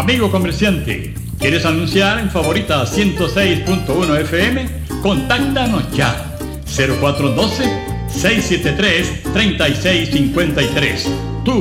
Amigo comerciante, ¿quieres anunciar en Favorita 106.1 FM? Contáctanos ya. 0412-673-3653. Tu